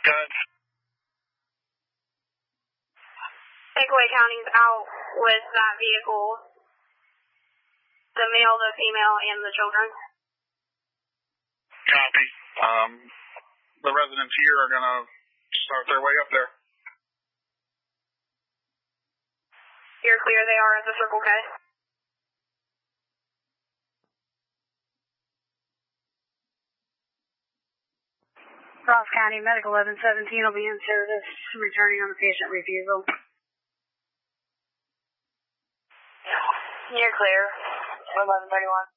Good. Pickaway County's out with that vehicle. The male, the female, and the children. Copy. The residents here are going to start their way up there. You're clear, they are at the Circle K. Ross County Medical 1117 will be in service, returning on the patient refusal. You're clear. 1131.